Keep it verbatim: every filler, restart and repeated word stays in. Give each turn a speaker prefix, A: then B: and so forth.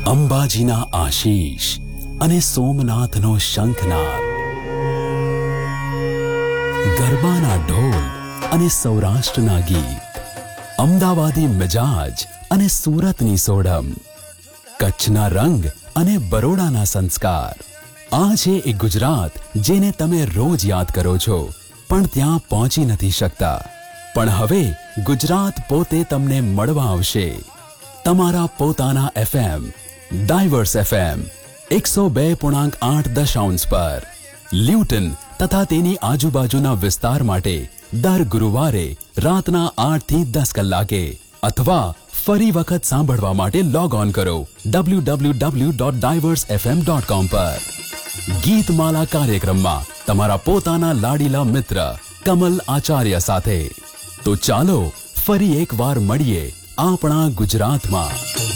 A: અંબાજીના આશીષ અને સોમનાથનો શંખનાદ, ગરબાના ઢોલ અને સૌરાષ્ટ્રના ગીત, અમદાવાદી મિજાજ અને સુરતની સોડમ, કચ્છના રંગ અને બરોડાના સંસ્કાર. આ છે એ ગુજરાત જેને તમે રોજ યાદ કરો છો પણ ત્યાં પહોંચી નથી શકતા. પણ હવે ગુજરાત પોતે તમને મળવા આવશે તમારા પોતાના એફએમ ડાયવર્સ એફએમ એકસો બે પૂર્ણાંક આઠ દશાંશ પર. લ્યુટન તથા તેની આજુબાજુના વિસ્તાર માટે દર ગુરુવારે રાતના આઠ થી દસ કલાકે અથવા ફરી વખત સાંભળવા માટે લોગ ઓન કરો W W W dot divorce FM dot com પર. ગીતમાલા કાર્યક્રમમાં તમારા પોતાના લાડીલા મિત્ર કમલ આચાર્ય સાથે. તો ચાલો ફરી એક વાર મળીએ આપણા ગુજરાતમાં.